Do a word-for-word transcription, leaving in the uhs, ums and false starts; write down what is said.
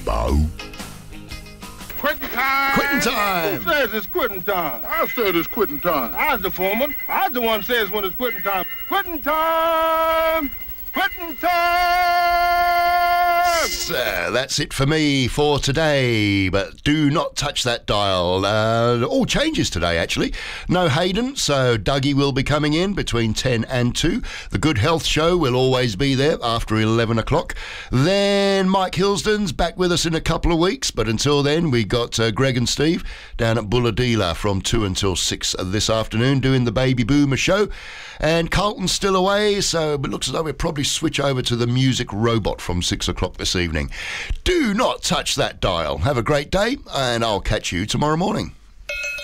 Bo. Quitting time! Quitting time! Who says it's quitting time? I said it's quitting time. I was the foreman. I was the one says when it's quitting time. Quitting time! Quitting time! So that's it for me for today, but do not touch that dial. Uh, all changes today, actually. No Hayden, so Dougie will be coming in between ten and two. The Good Health Show will always be there after eleven o'clock. Then Mike Hilsden's back with us in a couple of weeks, but until then, we got uh, Greg and Steve down at Bulladila from two until six this afternoon doing the Baby Boomer Show. And Carlton's still away, so it looks as though we'll probably switch over to the Music Robot from six o'clock this evening. Do not touch that dial. Have a great day, and I'll catch you tomorrow morning.